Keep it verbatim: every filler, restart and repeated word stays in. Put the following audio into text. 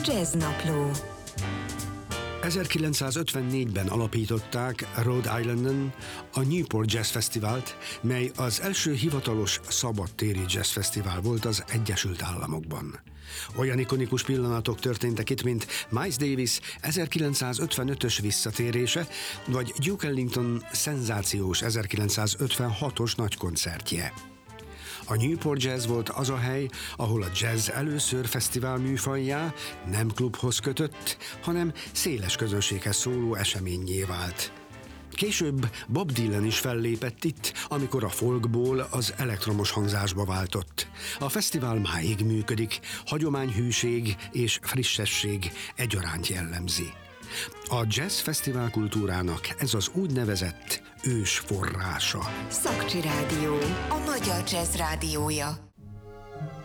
Jazz Napló. ezerkilencszázötvennégyben alapították Rhode Islanden a Newport Jazz Fesztivált, mely az első hivatalos szabadtéri jazzfesztivál volt az Egyesült Államokban. Olyan ikonikus pillanatok történtek itt, mint Miles Davis ezerkilencszázötvenötös visszatérése, vagy Duke Ellington szenzációs ezerkilencszázötvenhatos nagykoncertje. A Newport Jazz volt az a hely, ahol a jazz először fesztivál műfajjá nem klubhoz kötött, hanem széles közönséghez szóló eseménnyé vált. Később Bob Dylan is fellépett itt, amikor a folkból az elektromos hangzásba váltott. A fesztivál máig működik, hagyományhűség és frissesség egyaránt jellemzi. A jazz fesztivál kultúrának ez az úgynevezett ős forrása. Szakcsi Rádió, a magyar jazz rádiója.